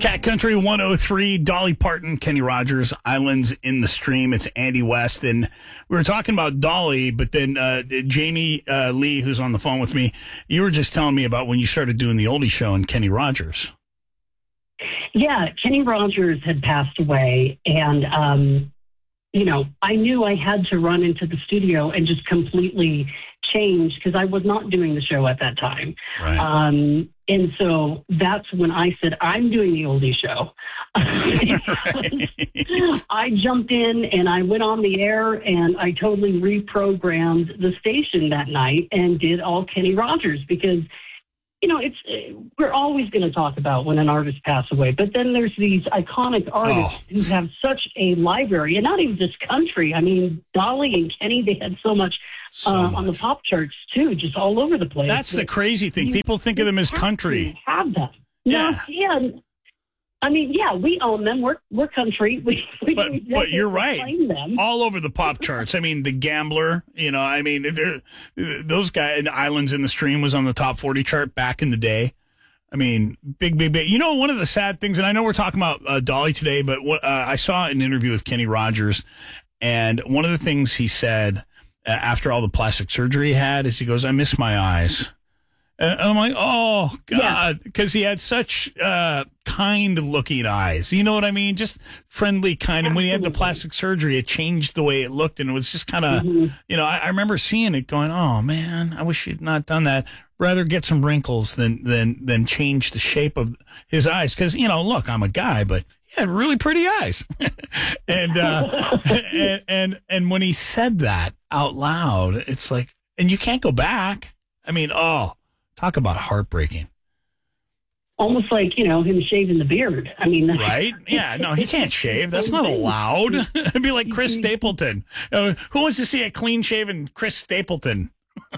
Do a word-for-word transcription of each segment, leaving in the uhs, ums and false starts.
Cat Country one oh three, Dolly Parton, Kenny Rogers, Islands in the Stream. It's Andy West. And we were talking about Dolly, but then uh, Jamie uh, Lee, who's on the phone with me, you were just telling me about when you started doing the oldie show and Kenny Rogers. Yeah, Kenny Rogers had passed away, and, um, you know, I knew I had to run into the studio and just completely change because I was not doing the show at that time. Right. Um, and so that's when I said, I'm doing the oldie show. I jumped in and I went on the air and I totally reprogrammed the station that night and did all Kenny Rogers because, you know, it's we're always going to talk about when an artist passes away, but then there's these iconic artists oh. who have such a library, and not even just country. I mean, Dolly and Kenny, they had so much, so uh, much. on the pop charts too, just all over the place. That's the but crazy thing. People think of them as country. Have them? Yeah. No, yeah. I mean, yeah, we own them. We're we're country. We, we But we but you're right. claim them. All over the pop charts. I mean, The Gambler, you know, I mean, those guys, Islands in the Stream was on the top forty chart back in the day. I mean, big, big, big. You know, one of the sad things, and I know we're talking about uh, Dolly today, but what, uh, I saw an interview with Kenny Rogers, and one of the things he said uh, after all the plastic surgery he had is he goes, I miss my eyes. And I'm like, oh, God, because yeah. he had such uh, kind-looking eyes. You know what I mean? Just friendly, kind. And when he had the plastic surgery, it changed the way it looked. And it was just kind of, mm-hmm. you know, I, I remember seeing it going, oh, man, I wish he'd not done that. Rather get some wrinkles than than than change the shape of his eyes. Because, you know, look, I'm a guy, but he had really pretty eyes. and, uh, and, and, and when he said that out loud, it's like, and you can't go back. I mean, oh. Talk about heartbreaking. Almost like, you know, him shaving the beard. I mean, right? Yeah, no, he can't shave. That's not allowed. It'd be like Chris Stapleton. Uh, who wants to see a clean-shaven Chris Stapleton?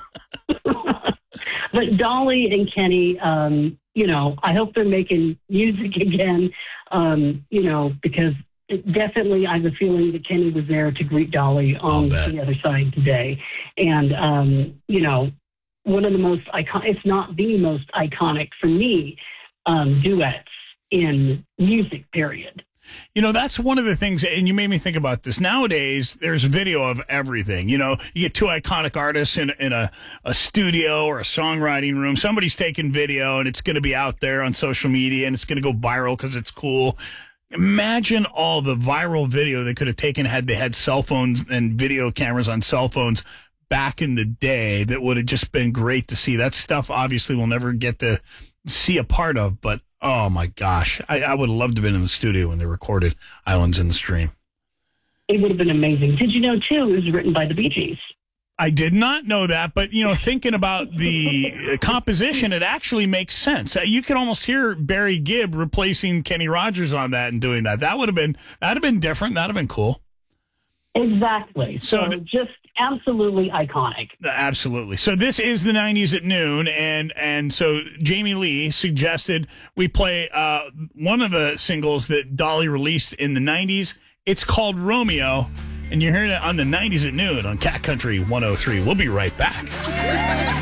But Dolly and Kenny, um, you know, I hope they're making music again, um, you know, because definitely I have a feeling that Kenny was there to greet Dolly on the other side today. And, um, you know, one of the most iconic, if not the most iconic for me, um, duets in music, period. You know, that's one of the things, and you made me think about this. Nowadays, there's video of everything. You know, you get two iconic artists in, in a, a studio or a songwriting room. Somebody's taking video, and it's going to be out there on social media, and it's going to go viral because it's cool. Imagine all the viral video they could have taken had they had cell phones and video cameras on cell phones back in the day. That would have just been great to see. That stuff obviously we'll never get to see a part of, but oh my gosh, I, I would have loved to have been in the studio when they recorded Islands in the Stream. It would have been amazing. Did you know, too, it was written by the Bee Gees? I did not know that, but, you know, thinking about the composition, it actually makes sense. You can almost hear Barry Gibb replacing Kenny Rogers on that and doing that. That would have been, that would have been different. That would have been cool. Exactly. So, so just absolutely iconic. Absolutely. So this is the nineties at noon, and and so Jamie Lee suggested we play uh, one of the singles that Dolly released in the nineties. It's called Romeo, and you're hearing it on the nineties at noon on Cat Country one oh three. We'll be right back.